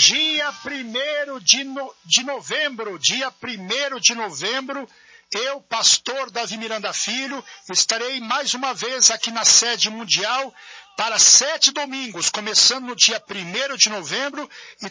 Dia 1º de novembro, eu, pastor Davi Miranda Filho, estarei mais uma vez aqui na sede mundial para 7 domingos, começando no dia 1º de novembro,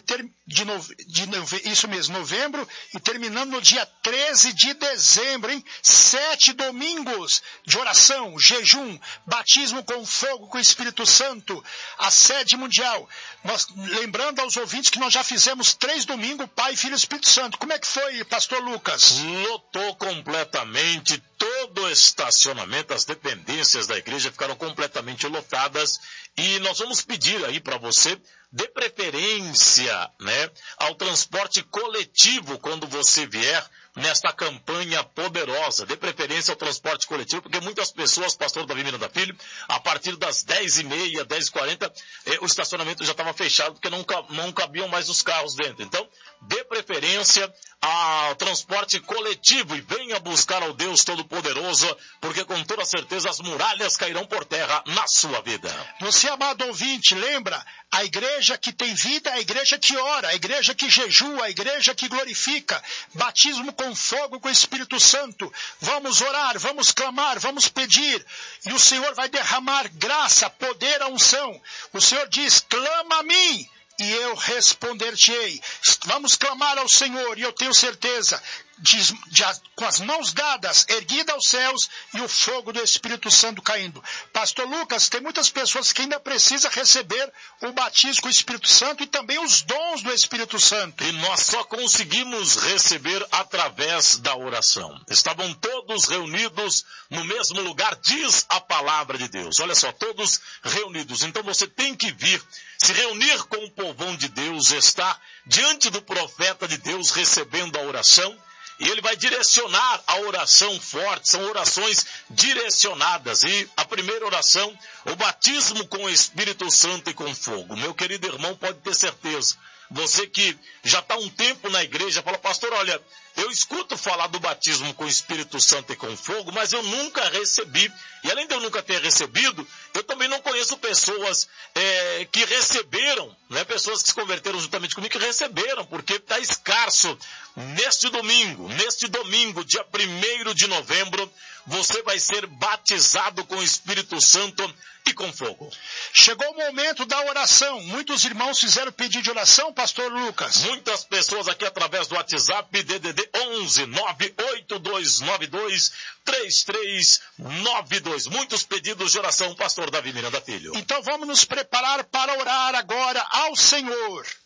novembro, e terminando no dia 13 de dezembro, hein? 7 domingos de oração, jejum, batismo com fogo, com o Espírito Santo, a sede mundial. Lembrando aos ouvintes que nós já fizemos 3 domingos, Pai, Filho e Espírito Santo. Como é que foi, pastor Lucas? Lotou completamente todo o estacionamento, as dependências da igreja ficaram completamente lotadas, e nós vamos pedir aí para você, dê preferência, né, ao transporte coletivo quando você vier nesta campanha poderosa. Dê preferência ao transporte coletivo, porque muitas pessoas, pastor Davi Miranda Filho, a partir das 10h30, 10h40, o estacionamento já estava fechado, porque não cabiam mais os carros dentro. Então, dê preferência ao transporte coletivo e venha buscar ao Deus Todo-Poderoso, porque com toda certeza as muralhas cairão por terra na sua vida. Você, amado ouvinte, lembra? A igreja que tem vida é a igreja que ora, a igreja que jejua, a igreja que glorifica, batismo com fogo, com o Espírito Santo. Vamos orar, vamos clamar, vamos pedir, e o Senhor vai derramar graça, poder, a unção. O Senhor diz, clama a mim, e eu responder-te-ei. Vamos clamar ao Senhor, e eu tenho certeza, com as mãos dadas, erguida aos céus, e o fogo do Espírito Santo caindo. Pastor Lucas, tem muitas pessoas que ainda precisam receber o batismo com o Espírito Santo e também os dons do Espírito Santo. E nós só conseguimos receber através da oração. Estavam todos reunidos no mesmo lugar, diz a palavra de Deus. Olha só, todos reunidos. Então você tem que vir, se reunir com o povão de Deus, estar diante do profeta de Deus, recebendo a oração. E ele vai direcionar a oração forte, são orações direcionadas. E a primeira oração, o batismo com o Espírito Santo e com fogo. Meu querido irmão, pode ter certeza, você que já está um tempo na igreja, fala, pastor, olha, eu escuto falar do batismo com o Espírito Santo e com fogo, mas eu nunca recebi. E além de eu nunca ter recebido, eu também não conheço pessoas que receberam, né, pessoas que se converteram juntamente comigo, que receberam, porque está escasso. Neste domingo, dia 1º de novembro, você vai ser batizado com o Espírito Santo e com fogo. Chegou o momento da oração. Muitos irmãos fizeram pedido de oração, pastor Lucas. Muitas pessoas aqui através do WhatsApp, DDD 11 98292 3392. Muitos pedidos de oração, pastor Davi Miranda Filho. Então vamos nos preparar para orar agora ao Senhor.